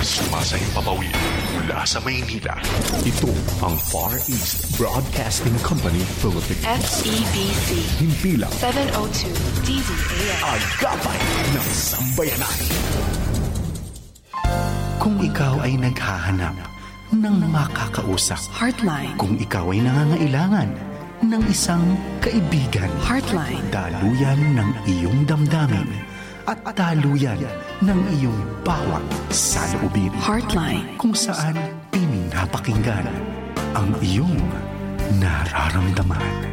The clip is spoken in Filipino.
Sumasahimpapawid mula sa Maynila. Ito ang Far East Broadcasting Company Philippines. FEBC. Himpilang 702 DZAM. Agapay ng Sambayanan. Kung ikaw ay naghahanap ng makakausap. Heartline. Kung ikaw ay nangangailangan ng isang kaibigan. Heartline. Daluyan ng iyong damdamin at daluyan ng iyong bawat saloobin. Heartline. Kung saan pinapakinggan ang iyong nararamdaman.